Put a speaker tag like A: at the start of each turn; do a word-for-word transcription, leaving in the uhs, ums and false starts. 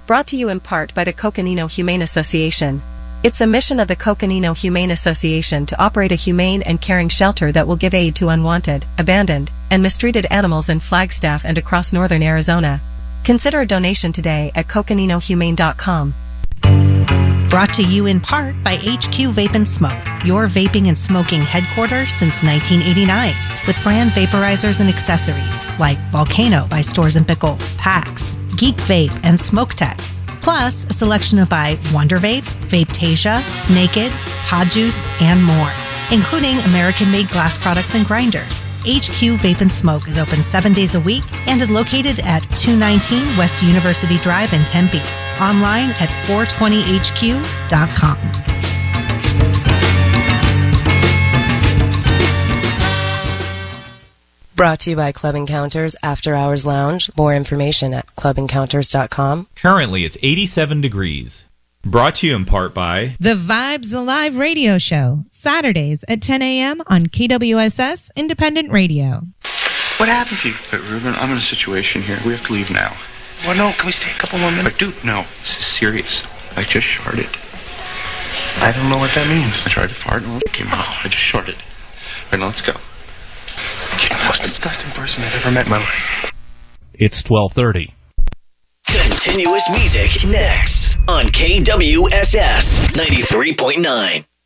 A: Brought to you in part by the Coconino Humane Association. It's a mission of the Coconino Humane Association to operate a humane and caring shelter that will give aid to unwanted, abandoned, and mistreated animals in Flagstaff and across northern Arizona. Consider a donation today at coconino humane dot com.
B: Brought to you in part by H Q Vape and Smoke, your vaping and smoking headquarters since nineteen eighty-nine, with brand vaporizers and accessories like Volcano by Stores and Pickle, Pax, Geek Vape, and Smoke Tech. Plus, a selection of by Wonder Vape, Vapetasia, Naked, Pod Juice, and more, including American-made glass products and grinders. H Q Vape and Smoke is open seven days a week and is located at two nineteen West University Drive in Tempe. Online at four twenty H Q dot com.
C: Brought to you by Club Encounters After Hours Lounge. More information at club encounters dot com.
D: Currently, it's eighty-seven degrees. Brought to you in part by
E: The Vibes Alive Radio Show, Saturdays at ten a.m. on K W S S Independent Radio.
F: What happened to you?
G: But Ruben, I'm in a situation here. We have to leave now.
F: Well, no, can we stay a couple more minutes?
G: But dude, no, this is serious. I just sharted.
F: I don't know what that means.
G: I tried to fart and it came out. I just sharted. All right, now let's go.
F: You're the most disgusting person I've ever met in my life.
H: It's twelve thirty.
I: Continuous music next on K W S S ninety-three point nine.